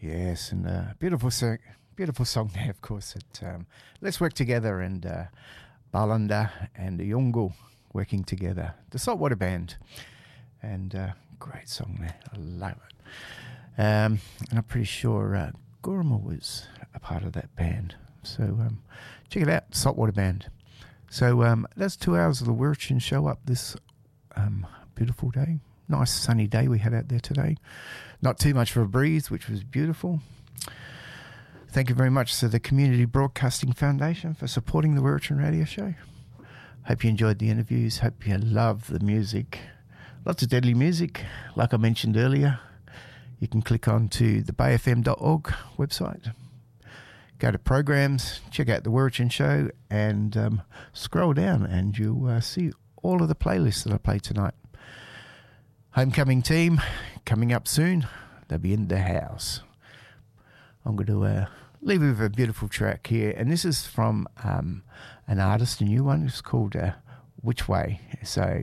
Yes, and beautiful song there, of course. Let's Work Together, and Balanda and Yungu working together. The Saltwater Band, and great song there. I love it. And I'm pretty sure Guruma was a part of that band. So check it out, Saltwater Band. So that's 2 hours of the Wirrachin Show up this beautiful day. Nice sunny day we had out there today. Not too much of a breeze, which was beautiful. Thank you very much to the Community Broadcasting Foundation for supporting the Wirrachin Radio Show. Hope you enjoyed the interviews. Hope you love the music. Lots of deadly music, like I mentioned earlier. You can click on to the bayfm.org website. Go to programs, check out the Wirrachin Show, and scroll down and you'll see all of the playlists that I played tonight. Homecoming team coming up soon. They'll be in the house. I'm going to leave you with a beautiful track here, and this is from an artist, a new one. It's called Which Way. So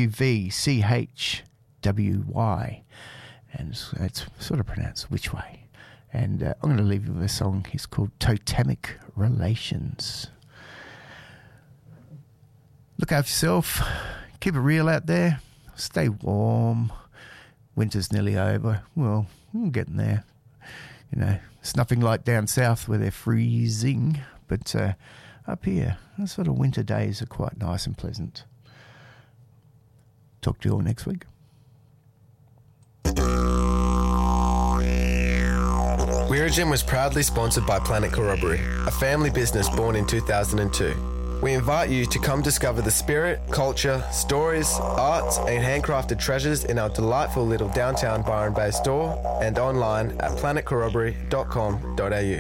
WVCHWY, and it's sort of pronounced Which Way. And I'm going to leave you with a song. It's called Totemic Relations. Look after yourself. Keep it real out there. Stay warm. Winter's nearly over. Well, we're getting there. You know, it's nothing like down south where they're freezing. But up here, the sort of winter days are quite nice and pleasant. Talk to you all next week. Wirrachin was proudly sponsored by Planet Corroboree, a family business born in 2002. We invite you to come discover the spirit, culture, stories, arts and handcrafted treasures in our delightful little downtown Byron Bay store and online at planetcorroboree.com.au.